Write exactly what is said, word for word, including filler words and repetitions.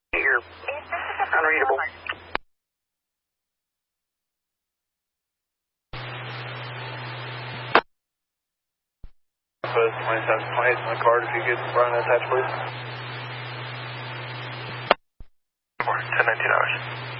You're unreadable. Post twenty-seven twenty, my card, if you could run that attach, please. ten nineteen hours.